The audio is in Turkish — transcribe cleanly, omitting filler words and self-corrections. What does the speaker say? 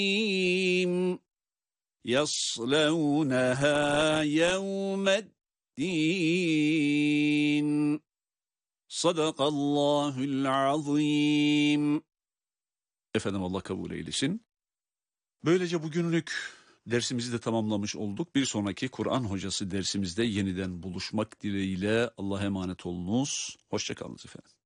يَصْلَوْنَهَا يَوْمَ الدِّينِ. Sadakallahul azim. Efendim Allah kabul eylesin. Böylece bugünlük dersimizi de tamamlamış olduk. Bir sonraki Kur'an hocası dersimizde yeniden buluşmak dileğiyle Allah'a emanet olunuz. Hoşça kalınız efendim.